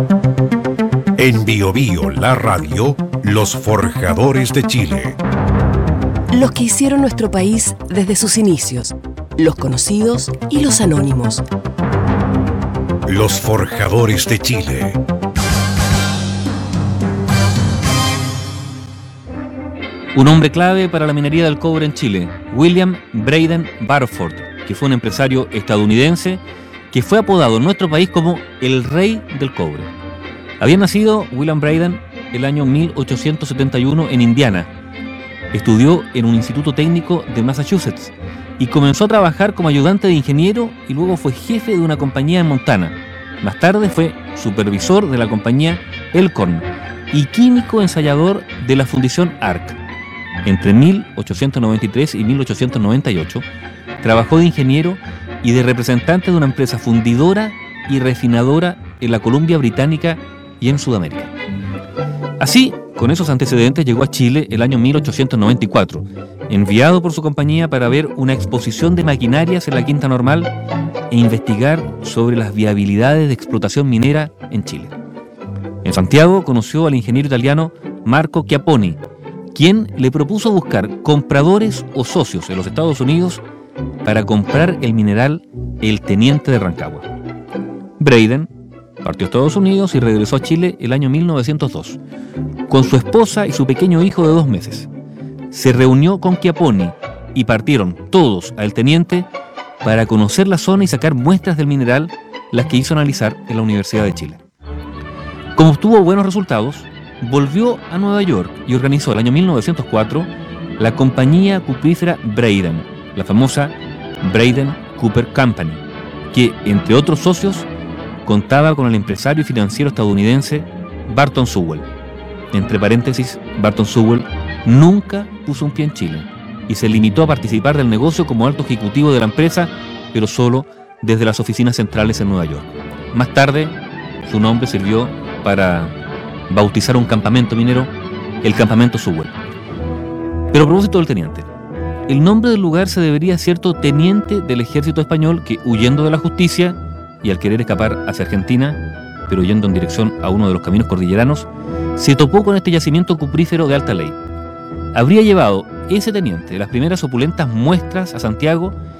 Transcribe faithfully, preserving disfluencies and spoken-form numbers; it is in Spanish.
En Bio Bio, la radio, los forjadores de Chile. Los que hicieron nuestro país desde sus inicios, los conocidos y los anónimos. Los forjadores de Chile. Un hombre clave para la minería del cobre en Chile, William Braden Barford, que fue un empresario estadounidense que fue apodado en nuestro país como el rey del cobre. Había nacido William Braden el año mil ochocientos setenta y uno en Indiana. Estudió en un instituto técnico de Massachusetts y comenzó a trabajar como ayudante de ingeniero y luego fue jefe de una compañía en Montana. Más tarde fue supervisor de la compañía Elkhorn y químico ensayador de la Fundición A R C. Entre mil ochocientos noventa y tres y mil ochocientos noventa y ocho trabajó de ingeniero y de representante de una empresa fundidora y refinadora en la Columbia Británica y en Sudamérica. Así, con esos antecedentes, llegó a Chile el año mil ochocientos noventa y cuatro, enviado por su compañía para ver una exposición de maquinarias en la Quinta Normal e investigar sobre las viabilidades de explotación minera en Chile. En Santiago conoció al ingeniero italiano Marco Chiapponi, quien le propuso buscar compradores o socios en los Estados Unidos para comprar el mineral El Teniente de Rancagua. Braden partió a Estados Unidos y regresó a Chile el año mil novecientos dos, con su esposa y su pequeño hijo de dos meses. Se reunió con Chiapponi y partieron todos a El Teniente para conocer la zona y sacar muestras del mineral, las que hizo analizar en la Universidad de Chile. Como obtuvo buenos resultados, volvió a Nueva York y organizó el año mil novecientos cuatro la compañía cuprífera Braden, la famosa Braden Copper Company, que, entre otros socios, contaba con el empresario y financiero estadounidense Barton Sewell. Entre paréntesis, Barton Sewell nunca puso un pie en Chile y se limitó a participar del negocio como alto ejecutivo de la empresa, pero solo desde las oficinas centrales en Nueva York. Más tarde, su nombre sirvió para bautizar un campamento minero, el Campamento Sewell. Pero a propósito del teniente, el nombre del lugar se debería a cierto teniente del ejército español que, huyendo de la justicia y al querer escapar hacia Argentina, pero yendo en dirección a uno de los caminos cordilleranos, se topó con este yacimiento cuprífero de alta ley. Habría llevado ese teniente las primeras opulentas muestras a Santiago